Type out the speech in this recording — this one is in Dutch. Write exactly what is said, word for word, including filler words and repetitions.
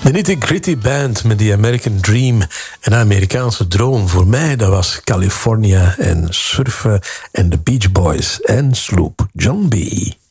De nitty-gritty band met die American Dream. Een Amerikaanse droom voor mij. Dat was California en surfen en de Beach Boys en Sloop John B.